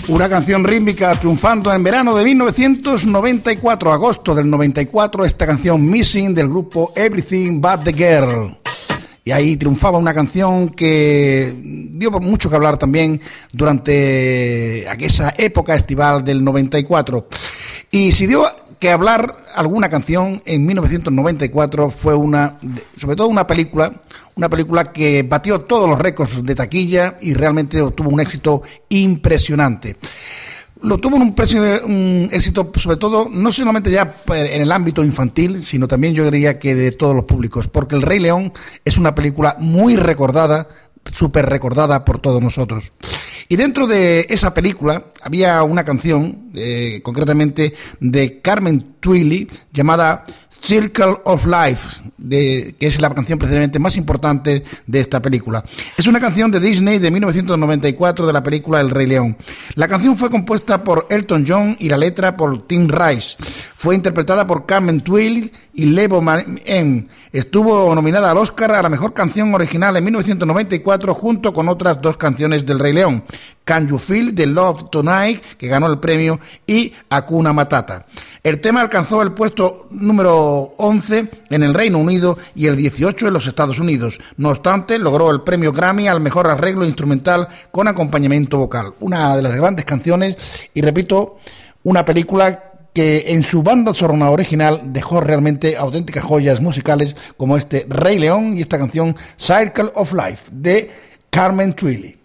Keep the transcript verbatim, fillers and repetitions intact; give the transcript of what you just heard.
Una canción rítmica triunfando en verano de mil novecientos noventa y cuatro, agosto del noventa y cuatro, esta canción Missing del grupo Everything But The Girl. Y ahí triunfaba una canción que dio mucho que hablar también durante aquella época estival del noventa y cuatro. Y si dio que hablar alguna canción en mil novecientos noventa y cuatro fue una, sobre todo una película, una película que batió todos los récords de taquilla y realmente obtuvo un éxito impresionante. Lo tuvo un, precio, un éxito, sobre todo, no solamente ya en el ámbito infantil, sino también yo diría que de todos los públicos, porque El Rey León es una película muy recordada, súper recordada por todos nosotros. Y dentro de esa película había una canción, eh, concretamente de Carmen Twilly, llamada Circle of Life, de, que es la canción precisamente más importante de esta película. Es una canción de Disney de mil novecientos noventa y cuatro de la película El Rey León. La canción fue compuesta por Elton John y la letra por Tim Rice. Fue interpretada por Carmen Twilly y Lebo M. Estuvo nominada al Oscar a la mejor canción original en mil novecientos noventa y cuatro junto con otras dos canciones del Rey León, Can You Feel the Love Tonight, que ganó el premio, y Hakuna Matata. El tema alcanzó el puesto número once en el Reino Unido y el dieciocho en los Estados Unidos. No obstante, logró el premio Grammy al mejor arreglo instrumental con acompañamiento vocal. Una de las grandes canciones y, repito, una película que en su banda sonora original dejó realmente auténticas joyas musicales como este Rey León y esta canción Circle of Life de Carmen Twilly.